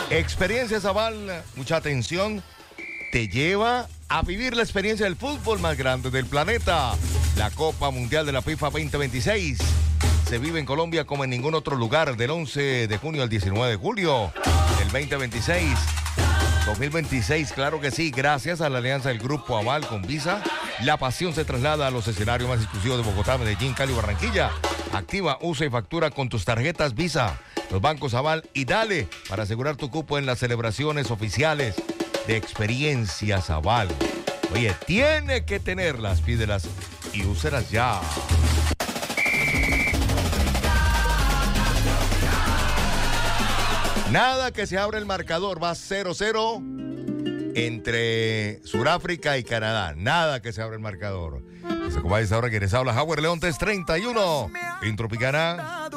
Experiencia Zabal, mucha atención, te lleva a vivir la experiencia del fútbol más grande del planeta. La Copa Mundial de la FIFA 2026 se vive en Colombia como en ningún otro lugar del 11 de junio al 19 de julio del 2026. 2026, claro que sí, gracias a la alianza del Grupo Aval con Visa, la pasión se traslada a los escenarios más exclusivos de Bogotá, Medellín, Cali y Barranquilla. Activa, usa y factura con tus tarjetas Visa, los bancos Aval y dale para asegurar tu cupo en las celebraciones oficiales de Experiencias Aval. Oye, tiene que tenerlas, pídelas y úselas ya. Nada que se abra el marcador, va 0-0 entre Sudáfrica y Canadá. Nada que se abra el marcador. Como a esta hora que les habla Howard León 31 en Tropicana.